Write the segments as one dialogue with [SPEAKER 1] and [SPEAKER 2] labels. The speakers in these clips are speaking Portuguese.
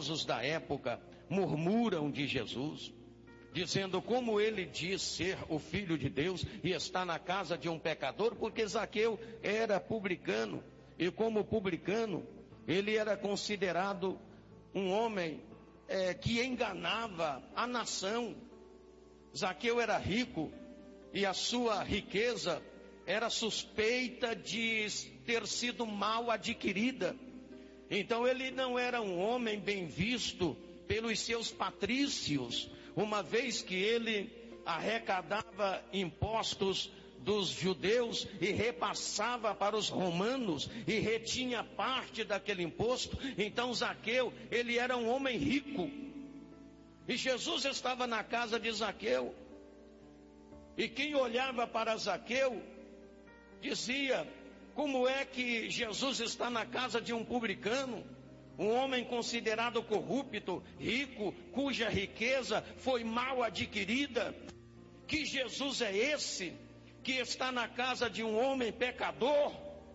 [SPEAKER 1] religiosos da época murmuram de Jesus, dizendo como ele diz ser o Filho de Deus e está na casa de um pecador, porque Zaqueu era publicano, e como publicano, ele era considerado um homem que enganava a nação. Zaqueu era rico, e a sua riqueza era suspeita de ter sido mal adquirida. Então ele não era um homem bem visto pelos seus patrícios, uma vez que ele arrecadava impostos dos judeus e repassava para os romanos e retinha parte daquele imposto. Então Zaqueu, ele era um homem rico, e Jesus estava na casa de Zaqueu, e quem olhava para Zaqueu dizia: como é que Jesus está na casa de um publicano, um homem considerado corrupto, rico, cuja riqueza foi mal adquirida? Que Jesus é esse que está na casa de um homem pecador?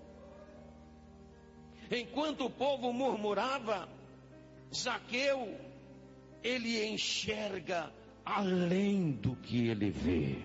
[SPEAKER 1] Enquanto o povo murmurava, Zaqueu, ele enxerga além do que ele vê.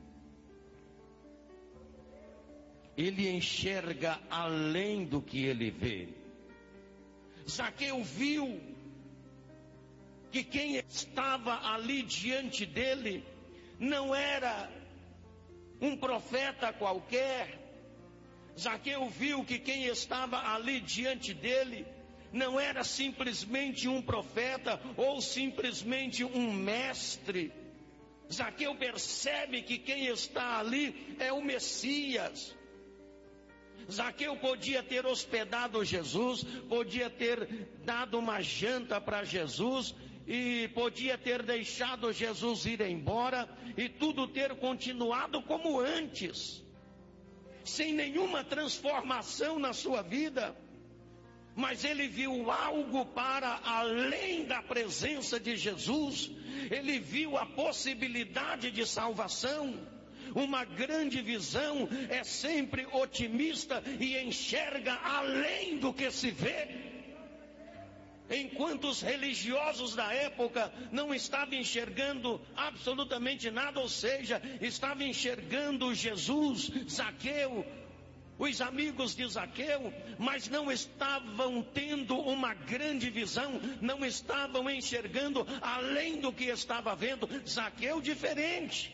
[SPEAKER 1] Ele enxerga além do que ele vê. Zaqueu viu que quem estava ali diante dele não era um profeta qualquer. Zaqueu viu que quem estava ali diante dele não era simplesmente um profeta ou simplesmente um mestre. Zaqueu percebe que quem está ali é o Messias. Zaqueu podia ter hospedado Jesus, podia ter dado uma janta para Jesus, e podia ter deixado Jesus ir embora, e tudo ter continuado como antes, sem nenhuma transformação na sua vida. Mas ele viu algo para além da presença de Jesus. Ele viu a possibilidade de salvação. Uma grande visão é sempre otimista e enxerga além do que se vê. Enquanto os religiosos da época não estavam enxergando absolutamente nada, ou seja, estavam enxergando Jesus, Zaqueu, os amigos de Zaqueu, mas não estavam tendo uma grande visão, não estavam enxergando além do que estava vendo. Zaqueu diferente.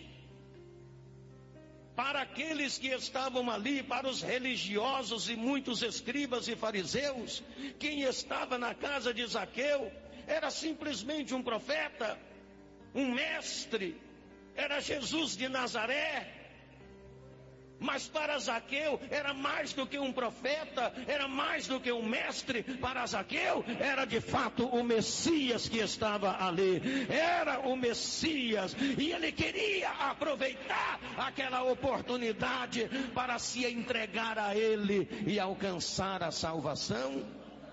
[SPEAKER 1] Para aqueles que estavam ali, para os religiosos e muitos escribas e fariseus, quem estava na casa de Zaqueu era simplesmente um profeta, um mestre, era Jesus de Nazaré. Mas para Zaqueu era mais do que um profeta, era mais do que um mestre. Para Zaqueu era de fato o Messias que estava ali, era o Messias, e ele queria aproveitar aquela oportunidade para se entregar a ele e alcançar a salvação.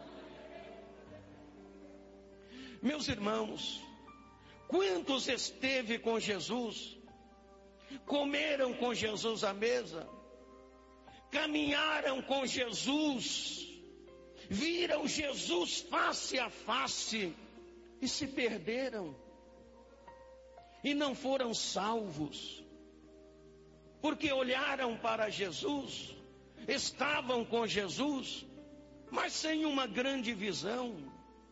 [SPEAKER 1] Meus irmãos, quantos esteve com Jesus, comeram com Jesus à mesa, caminharam com Jesus, viram Jesus face a face e se perderam e não foram salvos, porque olharam para Jesus, estavam com Jesus, mas sem uma grande visão.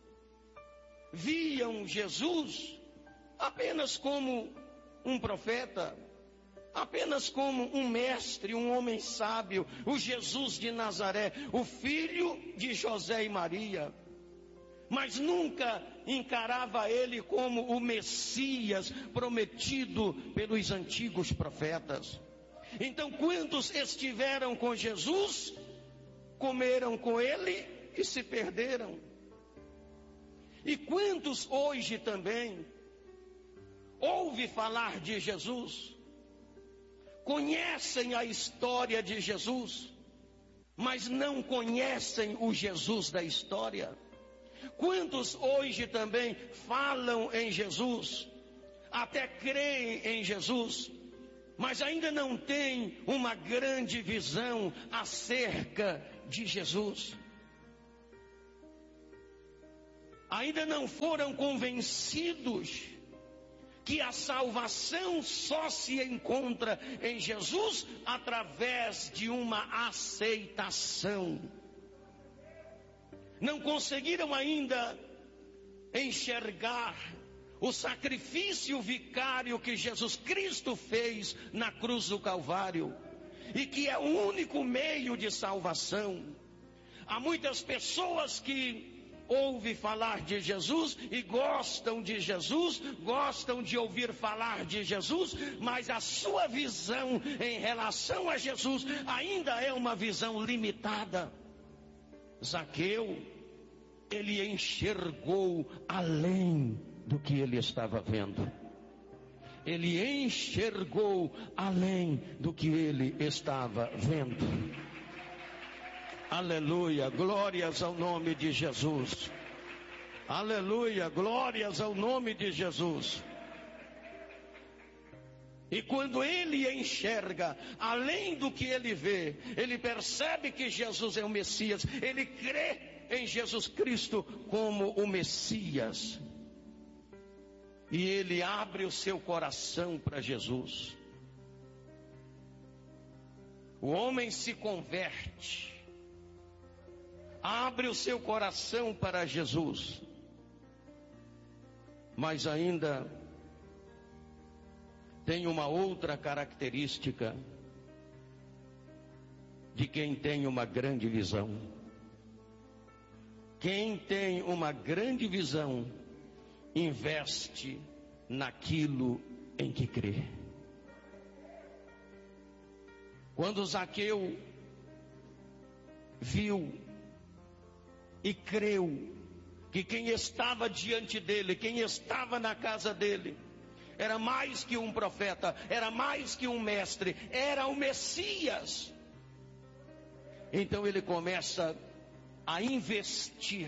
[SPEAKER 1] Viam Jesus apenas como um profeta, apenas como um mestre, um homem sábio, o Jesus de Nazaré, o filho de José e Maria. Mas nunca encarava ele como o Messias prometido pelos antigos profetas. Então, quantos estiveram com Jesus, comeram com ele e se perderam? E quantos hoje também ouve falar de Jesus, conhecem a história de Jesus, mas não conhecem o Jesus da história? Quantos hoje também falam em Jesus, até creem em Jesus, mas ainda não têm uma grande visão acerca de Jesus? ainda não foram convencidos que a salvação só se encontra em Jesus através de uma aceitação. Não conseguiram ainda enxergar o sacrifício vicário que Jesus Cristo fez na cruz do Calvário, e que é o único meio de salvação. Há muitas pessoas que ouvem falar de Jesus e gostam de Jesus, gostam de ouvir falar de Jesus, mas a sua visão em relação a Jesus ainda é uma visão limitada. Zaqueu, ele enxergou além do que ele estava vendo. Ele enxergou além do que ele estava vendo. Aleluia, glórias ao nome de Jesus. Aleluia, glórias ao nome de Jesus. E quando ele enxerga além do que ele vê, ele percebe que Jesus é o Messias, ele crê em Jesus Cristo como o Messias. E ele abre o seu coração para Jesus. O homem se converte, abre o seu coração para Jesus, mas ainda tem uma outra característica de quem tem uma grande visão. Quem tem uma grande visão investe naquilo em que crê. Quando Zaqueu viu e creu que quem estava diante dele, quem estava na casa dele, era mais que um profeta, era mais que um mestre, era o Messias. Então ele começa a investir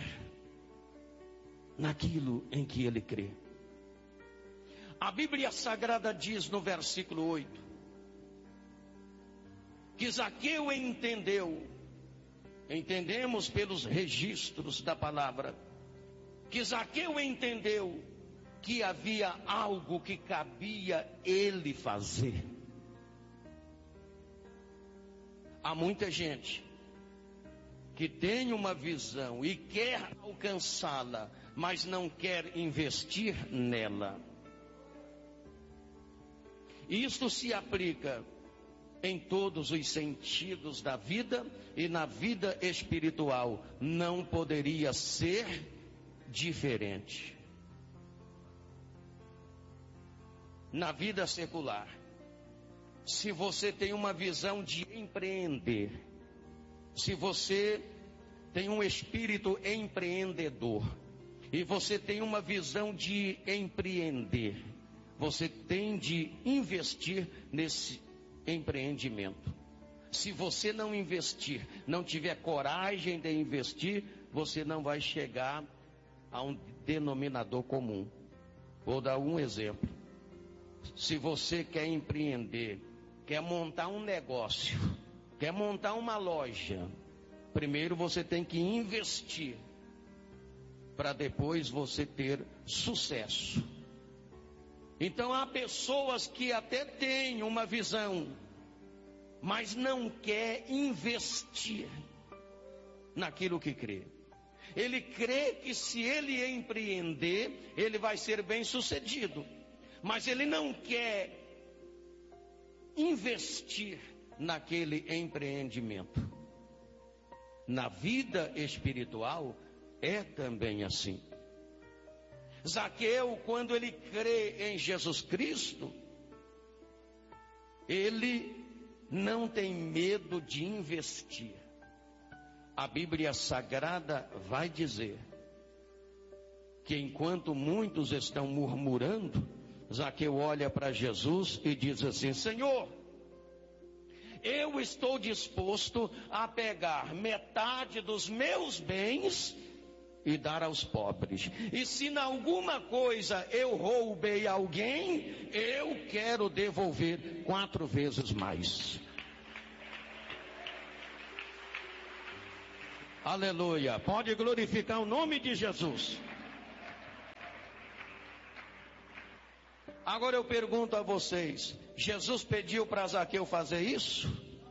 [SPEAKER 1] naquilo em que ele crê. A Bíblia Sagrada diz no versículo 8, que Zaqueu entendemos pelos registros da palavra, que Zaqueu entendeu que havia algo que cabia ele fazer. Há muita gente que tem uma visão e quer alcançá-la, mas não quer investir nela. Isto se aplica em todos os sentidos da vida e na vida espiritual. Não poderia ser diferente. Na vida secular, se você tem uma visão de empreender, se você tem um espírito empreendedor e você tem uma visão de empreender, você tem de investir nesse empreendimento. Se você não investir, não tiver coragem de investir, você não vai chegar a um denominador comum. Vou dar um exemplo. Se você quer empreender, quer montar um negócio, quer montar uma loja, primeiro você tem que investir, para depois você ter sucesso. Então há pessoas que até têm uma visão, mas não quer investir naquilo que crê. Ele crê que se ele empreender, ele vai ser bem sucedido, mas ele não quer investir naquele empreendimento. Na vida espiritual é também assim. Zaqueu, quando ele crê em Jesus Cristo, ele não tem medo de investir. A Bíblia Sagrada vai dizer que enquanto muitos estão murmurando, Zaqueu olha para Jesus e diz assim: Senhor, eu estou disposto a pegar metade dos meus bens e dar aos pobres. E se em alguma coisa eu roubei alguém, eu quero devolver 4 vezes mais. Aleluia. Pode glorificar o nome de Jesus. Agora eu pergunto a vocês, Jesus pediu para Zaqueu fazer isso?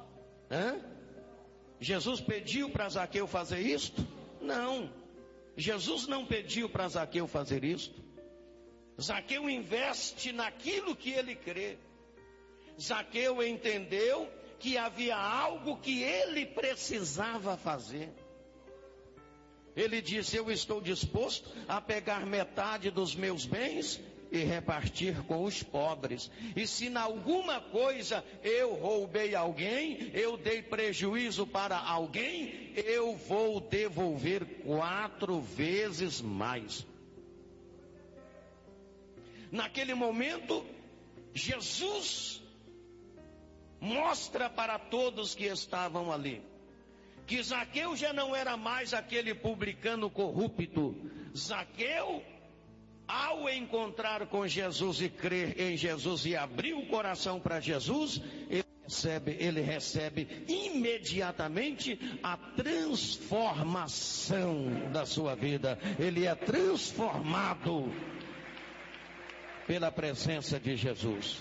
[SPEAKER 1] Jesus pediu para Zaqueu fazer isto? Não, Jesus não pediu para Zaqueu fazer isto. Zaqueu investe naquilo que ele crê. Zaqueu entendeu que havia algo que ele precisava fazer. Ele disse: eu estou disposto a pegar metade dos meus bens e repartir com os pobres. E se em alguma coisa eu roubei alguém, eu dei prejuízo para alguém, eu vou devolver 4 vezes mais. Naquele momento, Jesus mostra para todos que estavam ali que Zaqueu já não era mais aquele publicano corrupto. Zaqueu, ao encontrar com Jesus e crer em Jesus e abrir o coração para Jesus, ele recebe imediatamente a transformação da sua vida. Ele é transformado pela presença de Jesus.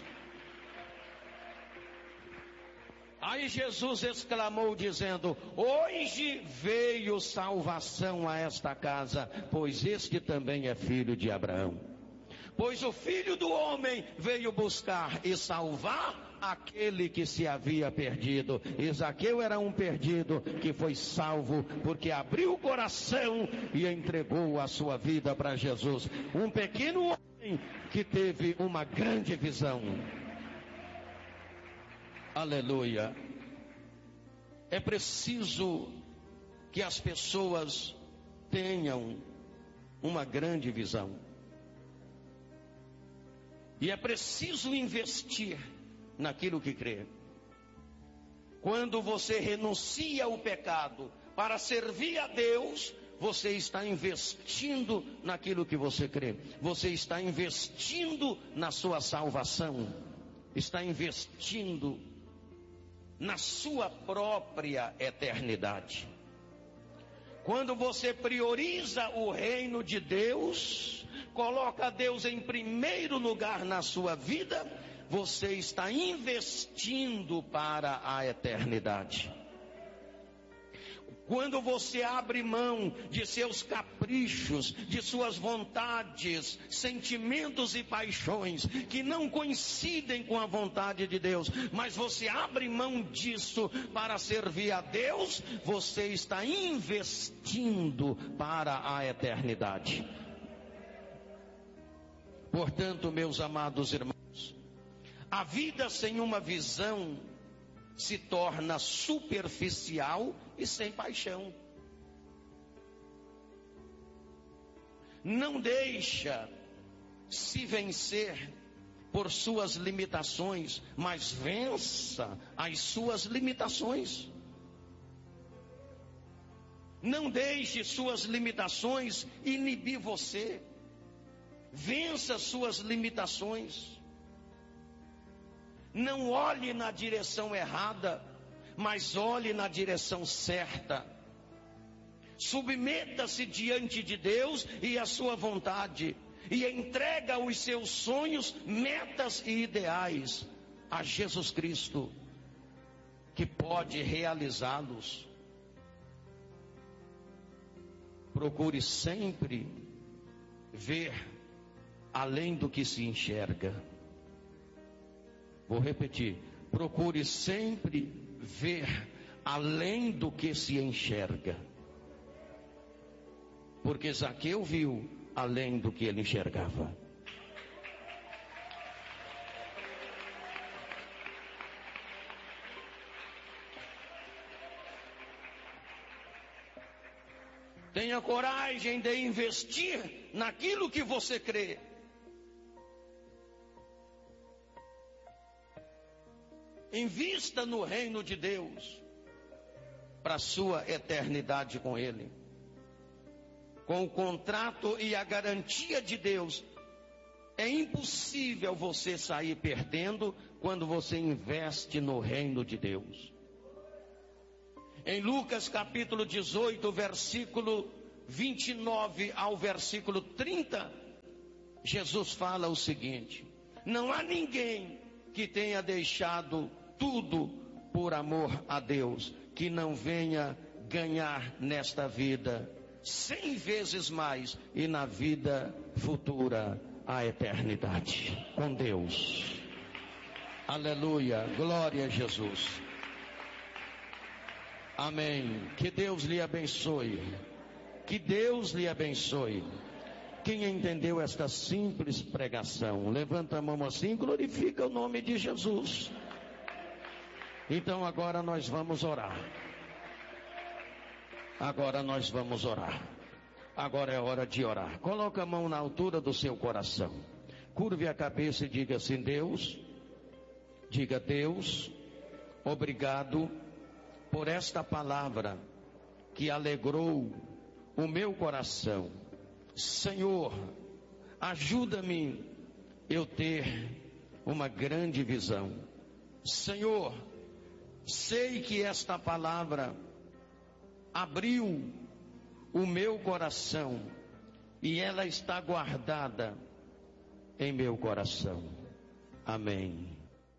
[SPEAKER 1] Aí Jesus exclamou dizendo: hoje veio salvação a esta casa, pois este também é filho de Abraão. Pois o Filho do Homem veio buscar e salvar aquele que se havia perdido. E Zaqueu era um perdido que foi salvo porque abriu o coração e entregou a sua vida para Jesus. Um pequeno homem que teve uma grande visão. Aleluia. É preciso que as pessoas tenham uma grande visão. E é preciso investir naquilo que crê. Quando você renuncia ao pecado para servir a Deus, você está investindo naquilo que você crê. Você está investindo na sua salvação. Está investindo na sua própria eternidade. Quando você prioriza o reino de Deus, coloca Deus em primeiro lugar na sua vida, você está investindo para a eternidade. Quando você abre mão de seus caprichos, de suas vontades, sentimentos e paixões que não coincidem com a vontade de Deus, mas você abre mão disso para servir a Deus, você está investindo para a eternidade. Portanto, meus amados irmãos, a vida sem uma visão se torna superficial e sem paixão. Não deixa se vencer por suas limitações, mas vença as suas limitações. Não deixe suas limitações inibir você. Vença suas limitações. Não olhe na direção errada, mas olhe na direção certa. Submeta-se diante de Deus e a sua vontade, e entrega os seus sonhos, metas e ideais a Jesus Cristo, que pode realizá-los. Procure sempre ver além do que se enxerga. Vou repetir: procure sempre ver além do que se enxerga. Porque Zaqueu viu além do que ele enxergava. Tenha coragem de investir naquilo que você crê. Invista no reino de Deus para a sua eternidade com Ele. Com o contrato e a garantia de Deus, é impossível você sair perdendo quando você investe no reino de Deus. Em Lucas capítulo 18, versículo 29 ao versículo 30, Jesus fala o seguinte: Não há ninguém que tenha deixado tudo por amor a Deus, que não venha ganhar nesta vida 100 vezes mais e na vida futura a eternidade com Deus. Aleluia, glória a Jesus. Amém. Que Deus lhe abençoe. Que Deus lhe abençoe. Quem entendeu esta simples pregação, levanta a mão assim, glorifica o nome de Jesus. Então agora nós vamos orar. Agora nós vamos orar. Agora é hora de orar. Coloca a mão na altura do seu coração. Curve a cabeça e diga assim: Deus, diga: Deus, obrigado por esta palavra que alegrou o meu coração. Senhor, ajuda-me eu ter uma grande visão. Senhor, sei que esta palavra abriu o meu coração e ela está guardada em meu coração. Amém.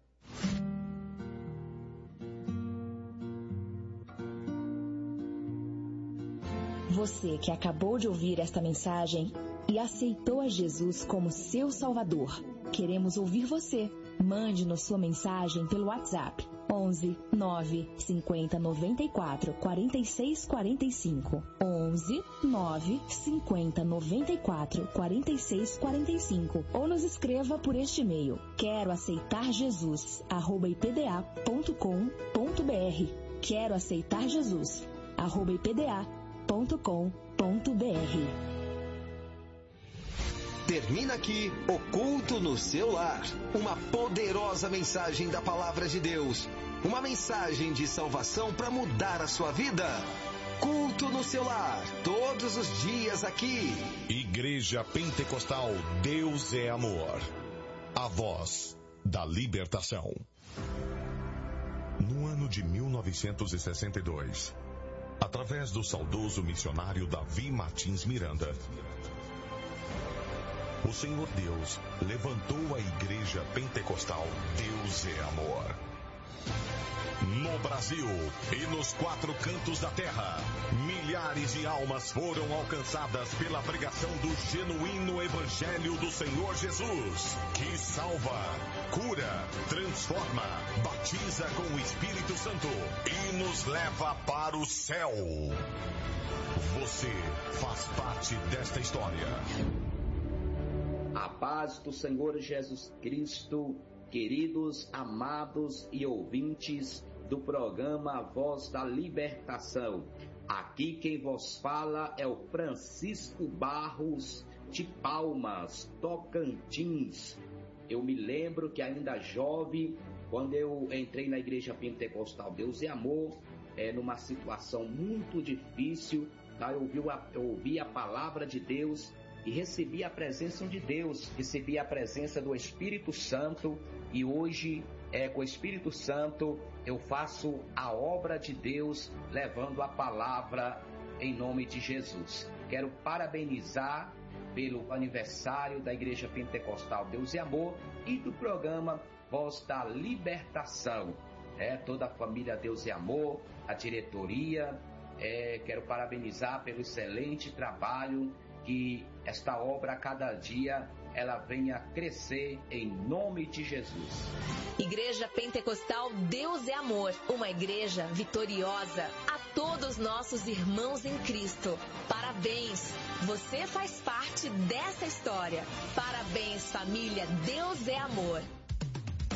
[SPEAKER 2] Você que acabou de ouvir esta mensagem e aceitou a Jesus como seu Salvador, queremos ouvir você. Mande-nos sua mensagem pelo WhatsApp 11 9 50 94 46 45 11 9 50 94 46 45 ou nos escreva por este e-mail: quero aceitar Jesus @ipda.com.br quero aceitar Jesus @ipda.com.br.
[SPEAKER 3] Termina aqui o Culto no Seu Lar, uma poderosa mensagem da Palavra de Deus, uma mensagem de salvação para mudar a sua vida. Culto no Seu Lar, todos os dias aqui.
[SPEAKER 4] Igreja Pentecostal Deus é Amor, a voz da libertação. No ano de 1962, através do saudoso missionário Davi Martins Miranda, o Senhor Deus levantou a Igreja Pentecostal Deus é Amor. No Brasil e nos 4 cantos da terra, milhares de almas foram alcançadas pela pregação do genuíno Evangelho do Senhor Jesus, que salva, cura, transforma, batiza com o Espírito Santo e nos leva para o céu. Você faz parte desta história.
[SPEAKER 5] A paz do Senhor Jesus Cristo, queridos, amados e ouvintes do programa Voz da Libertação. Aqui quem vos fala é o Francisco Barros, de Palmas, Tocantins. Eu me lembro que ainda jovem, quando eu entrei na Igreja Pentecostal Deus é Amor, numa situação muito difícil, tá? Eu ouvi a palavra de Deus e recebi a presença de Deus, recebi a presença do Espírito Santo, e hoje, com o Espírito Santo, eu faço a obra de Deus, levando a palavra em nome de Jesus. Quero parabenizar pelo aniversário da Igreja Pentecostal Deus e Amor e do programa Voz da Libertação. Toda a família Deus e Amor, a diretoria, quero parabenizar pelo excelente trabalho, que esta obra a cada dia ela venha crescer em nome de Jesus.
[SPEAKER 6] Igreja Pentecostal Deus é Amor, uma igreja vitoriosa. A todos nossos irmãos em Cristo, parabéns! Você faz parte dessa história. Parabéns, família Deus é Amor.